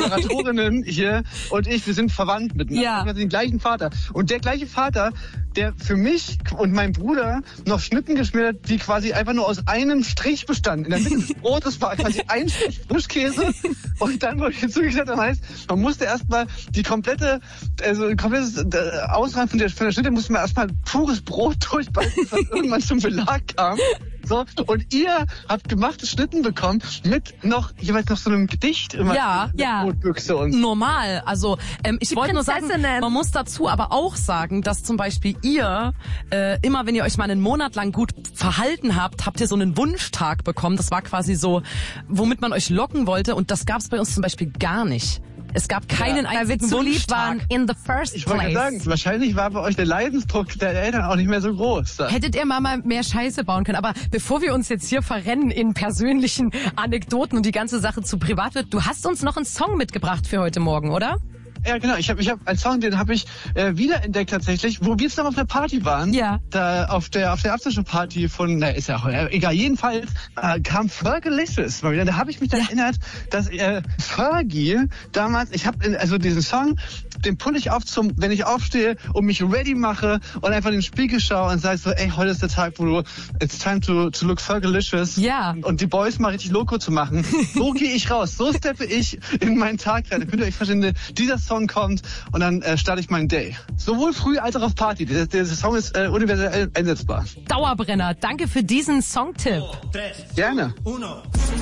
Moderatorinnen hier und ich, wir sind verwandt miteinander. Ja. Wir haben den gleichen Vater. Und der gleiche Vater, der für mich und meinen Bruder noch Schnitten geschmiert hat, die quasi einfach nur aus einem Strich bestanden. In der Mitte des Brotes war quasi ein Strich Frischkäse und dann wurde hinzugesetzt. Das heißt, man musste erstmal die komplette Ausreihen von der Schnitte musste man erstmal pures Brot durchbeißen, was irgendwann zum Belag kam. So, und ihr habt gemachte Schnitten bekommen mit noch jeweils noch so einem Gedicht immer in der Brotbüchse und normal. Also ich wollte nur sagen, man muss dazu aber auch sagen, dass zum Beispiel ihr immer, wenn ihr euch mal einen Monat lang gut verhalten habt, habt ihr so einen Wunschtag bekommen. Das war quasi so, womit man euch locken wollte, und das gab es bei uns zum Beispiel gar nicht. Es gab keinen einzigen Wunschtag. In the first place. Ich wollte sagen, wahrscheinlich war bei euch der Leidensdruck der Eltern auch nicht mehr so groß. Hättet ihr mal mehr Scheiße bauen können. Aber bevor wir uns jetzt hier verrennen in persönlichen Anekdoten und die ganze Sache zu privat wird, du hast uns noch einen Song mitgebracht für heute Morgen, oder? Ja, genau. Ich hab einen Song, den habe ich wiederentdeckt tatsächlich, wo wir zusammen auf der Party waren. Ja. Da auf der Abschlussparty von, ist ja auch egal. Jedenfalls kam Fergalicious mal wieder. Da habe ich mich dann erinnert, dass Fergie damals, also diesen Song, den pull ich auf wenn ich aufstehe und mich ready mache und einfach in den Spiegel schaue und sage so, ey, heute ist der Tag, wo du, it's time to look Fergalicious. Ja. Und die Boys mal richtig loco zu machen. So gehe ich raus. So steppe ich in meinen Tag rein. Da könnt ihr euch verstehen, dieser Song kommt und dann starte ich meinen Day. Sowohl früh als auch auf Party. Der Song ist universell einsetzbar. Dauerbrenner. Danke für diesen Songtipp. Gerne.